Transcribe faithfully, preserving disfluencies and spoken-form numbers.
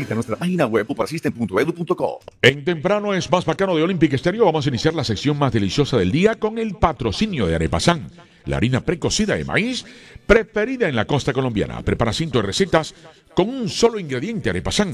Visita nuestra página web uprasystem punto edu punto co. En Temprano es más bacano de Olympic Stereo. Vamos a iniciar la sección más deliciosa del día con el patrocinio de Arepasan, la harina precocida de maíz preferida en la costa colombiana. Prepara cientos de recetas con un solo ingrediente, Arepasan.